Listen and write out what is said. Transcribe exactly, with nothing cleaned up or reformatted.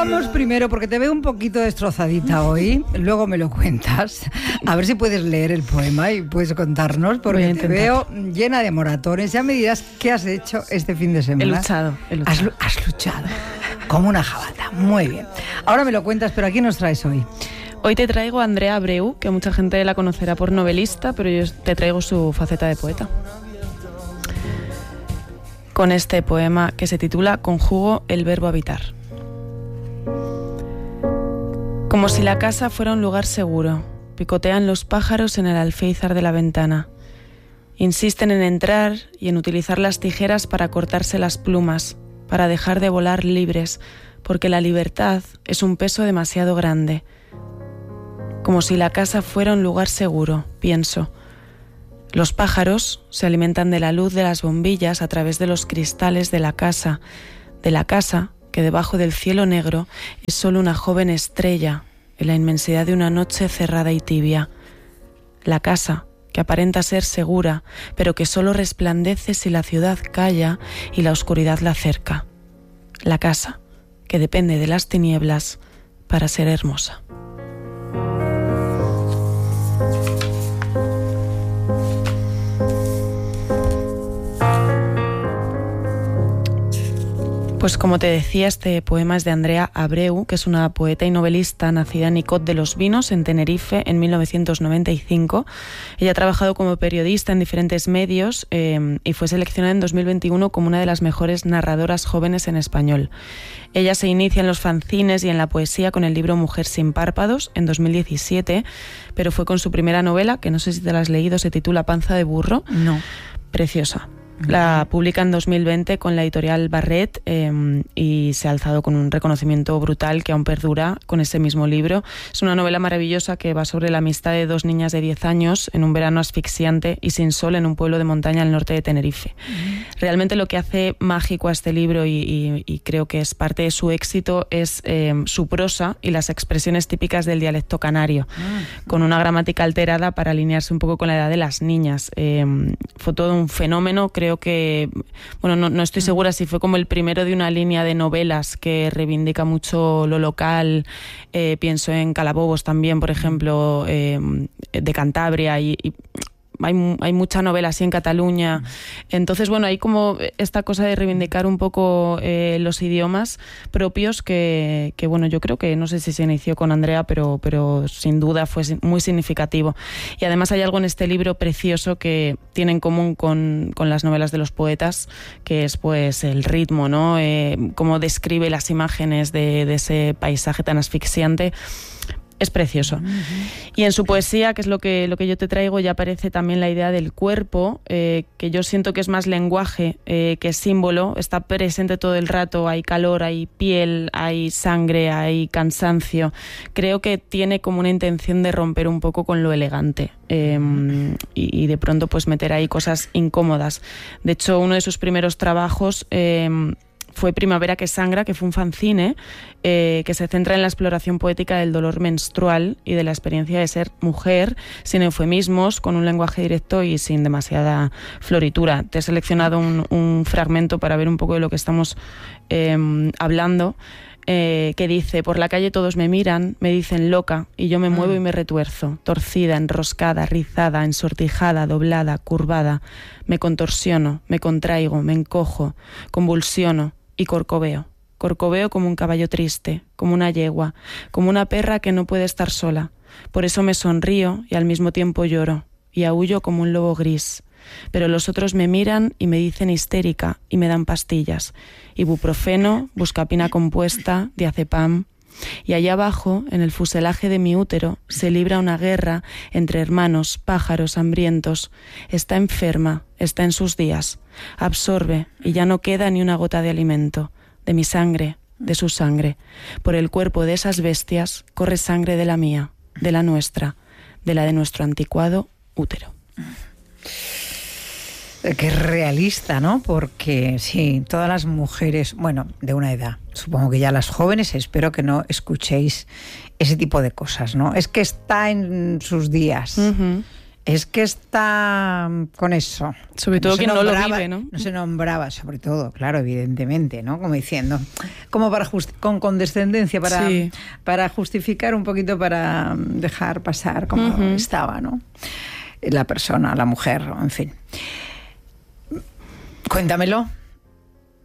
vamos primero, porque te veo un poquito destrozadita hoy, luego me lo cuentas, a ver si puedes leer el poema y puedes contarnos, porque te veo llena de moratones. Ya me dirás qué has hecho este fin de semana. He luchado, he luchado. Has, has luchado, como una jabata, muy bien. Ahora me lo cuentas, pero ¿a quién nos traes hoy? Hoy te traigo a Andrea Abreu, que mucha gente la conocerá por novelista, pero yo te traigo su faceta de poeta. Con este poema que se titula Conjugo el verbo habitar. Como si la casa fuera un lugar seguro, picotean los pájaros en el alféizar de la ventana. Insisten en entrar y en utilizar las tijeras para cortarse las plumas, para dejar de volar libres, porque la libertad es un peso demasiado grande. Como si la casa fuera un lugar seguro, pienso. Los pájaros se alimentan de la luz de las bombillas a través de los cristales de la casa, de la casa que debajo del cielo negro es solo una joven estrella en la inmensidad de una noche cerrada y tibia. La casa que aparenta ser segura, pero que solo resplandece si la ciudad calla y la oscuridad la cerca. La casa que depende de las tinieblas para ser hermosa. Pues como te decía, este poema es de Andrea Abreu, que es una poeta y novelista nacida en Icod de los Vinos, en Tenerife, en mil novecientos noventa y cinco. Ella ha trabajado como periodista en diferentes medios eh, y fue seleccionada en dos mil veintiuno como una de las mejores narradoras jóvenes en español. Ella se inicia en los fanzines y en la poesía con el libro Mujer sin párpados en dos mil diecisiete, pero fue con su primera novela, que no sé si te la has leído, se titula Panza de burro. No. Preciosa. La publica en dos mil veinte con la editorial Barret eh, y se ha alzado con un reconocimiento brutal que aún perdura con ese mismo libro. Es una novela maravillosa que va sobre la amistad de dos niñas de diez años en un verano asfixiante y sin sol en un pueblo de montaña al norte de Tenerife. Uh-huh. Realmente lo que hace mágico a este libro y, y, y creo que es parte de su éxito es eh, su prosa y las expresiones típicas del dialecto canario, uh-huh. con una gramática alterada para alinearse un poco con la edad de las niñas. Eh, fue todo un fenómeno, creo que, bueno, no, no estoy segura si fue como el primero de una línea de novelas que reivindica mucho lo local. Eh, pienso en Calabobos también, por ejemplo, eh, de Cantabria y, y Hay, hay mucha novela así en Cataluña. Entonces, bueno, hay como esta cosa de reivindicar un poco eh, los idiomas propios que, que, bueno, yo creo que, no sé si se inició con Andrea, pero, pero sin duda fue muy significativo. Y además hay algo en este libro precioso que tiene en común con, con las novelas de los poetas, que es pues el ritmo, ¿no? Eh, cómo describe las imágenes de, de ese paisaje tan asfixiante. Es precioso. Uh-huh. Y en su poesía, que es lo que, lo que yo te traigo, ya aparece también la idea del cuerpo, eh, que yo siento que es más lenguaje eh, que símbolo. Está presente todo el rato, hay calor, hay piel, hay sangre, hay cansancio. Creo que tiene como una intención de romper un poco con lo elegante eh, y, y de pronto pues meter ahí cosas incómodas. De hecho, uno de sus primeros trabajos Eh, fue Primavera que sangra, que fue un fanzine eh, que se centra en la exploración poética del dolor menstrual y de la experiencia de ser mujer, sin eufemismos, con un lenguaje directo y sin demasiada floritura. Te he seleccionado un, un fragmento para ver un poco de lo que estamos eh, hablando, eh, que dice: por la calle todos me miran, me dicen loca, y yo me mm. muevo y me retuerzo, torcida, enroscada, rizada, ensortijada, doblada, curvada. Me contorsiono, me contraigo, me encojo, convulsiono y corcoveo. Corcoveo como un caballo triste, como una yegua, como una perra que no puede estar sola. Por eso me sonrío y al mismo tiempo lloro, y aúllo como un lobo gris. Pero los otros me miran y me dicen histérica y me dan pastillas. Ibuprofeno, buscapina compuesta, diazepam. Y allá abajo, en el fuselaje de mi útero, se libra una guerra entre hermanos, pájaros hambrientos. Está enferma, está en sus días. Absorbe y ya no queda ni una gota de alimento. De mi sangre, de su sangre. Por el cuerpo de esas bestias corre sangre de la mía, de la nuestra, de la de nuestro anticuado útero. Qué realista, ¿no? Porque sí, todas las mujeres, bueno, de una edad, supongo que ya las jóvenes, espero que no escuchéis ese tipo de cosas, ¿no? Es que está en sus días. Uh-huh. es que está con eso. Sobre todo quien no lo vive, ¿no? No se nombraba, sobre todo, claro, evidentemente, ¿no? Como diciendo, como para just, con condescendencia, para, sí. para justificar un poquito, para dejar pasar como uh-huh. estaba, ¿no? La persona, la mujer, en fin. Cuéntamelo.